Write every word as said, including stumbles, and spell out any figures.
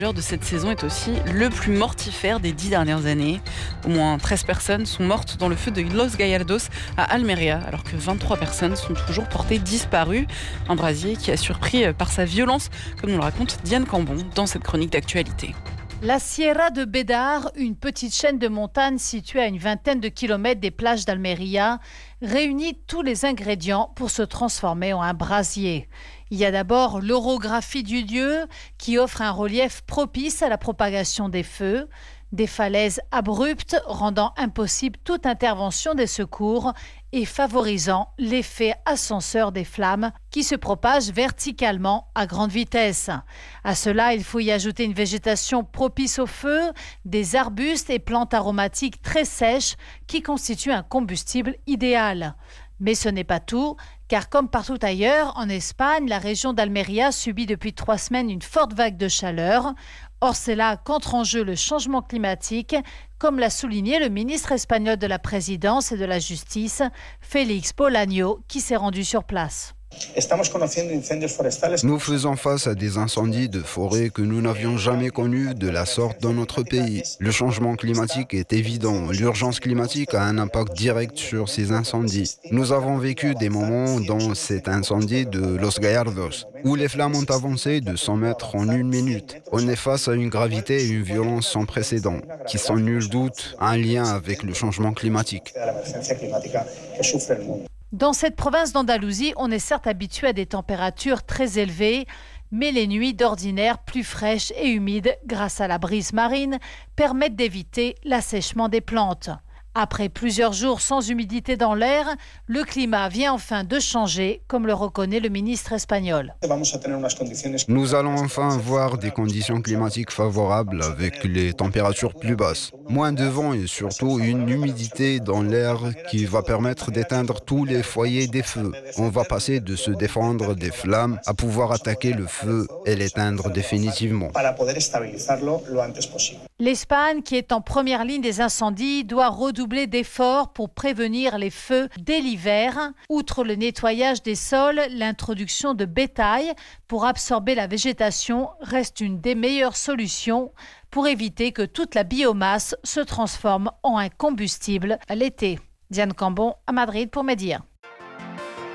De cette saison est aussi le plus mortifère des dix dernières années. Au moins treize personnes sont mortes dans le feu de Los Gallardos à Almeria, alors que vingt-trois personnes sont toujours portées disparues. Un brasier qui a surpris par sa violence, comme nous le raconte Diane Cambon dans cette chronique d'actualité. La Sierra de Bédar, une petite chaîne de montagnes située à une vingtaine de kilomètres des plages d'Almeria, réunit tous les ingrédients pour se transformer en un brasier. Il y a d'abord l'orographie du lieu qui offre un relief propice à la propagation des feux, des falaises abruptes rendant impossible toute intervention des secours et favorisant l'effet ascenseur des flammes qui se propagent verticalement à grande vitesse. À cela, il faut y ajouter une végétation propice au feu, des arbustes et plantes aromatiques très sèches qui constituent un combustible idéal. Mais ce n'est pas tout, car comme partout ailleurs, en Espagne, la région d'Almeria subit depuis trois semaines une forte vague de chaleur. Or, c'est là qu'entre en jeu le changement climatique, comme l'a souligné le ministre espagnol de la Présidence et de la Justice, Félix Bolaño, qui s'est rendu sur place. Nous faisons face à des incendies de forêt que nous n'avions jamais connus de la sorte dans notre pays. Le changement climatique est évident. L'urgence climatique a un impact direct sur ces incendies. Nous avons vécu des moments dans cet incendie de Los Gallardos, où les flammes ont avancé de cent mètres en une minute. On est face à une gravité et une violence sans précédent, qui sans nul doute un lien avec le changement climatique. Dans cette province d'Andalousie, on est certes habitué à des températures très élevées, mais les nuits d'ordinaire plus fraîches et humides, grâce à la brise marine, permettent d'éviter l'assèchement des plantes. Après plusieurs jours sans humidité dans l'air, le climat vient enfin de changer, comme le reconnaît le ministre espagnol. Nous allons enfin voir des conditions climatiques favorables avec les températures plus basses. Moins de vent et surtout une humidité dans l'air qui va permettre d'éteindre tous les foyers des feux. On va passer de se défendre des flammes à pouvoir attaquer le feu et l'éteindre définitivement. L'Espagne, qui est en première ligne des incendies, doit redoubler d'efforts pour prévenir les feux dès l'hiver. Outre le nettoyage des sols, l'introduction de bétail pour absorber la végétation reste une des meilleures solutions pour éviter que toute la biomasse se transforme en un combustible l'été. Diane Cambon à Madrid pour Média.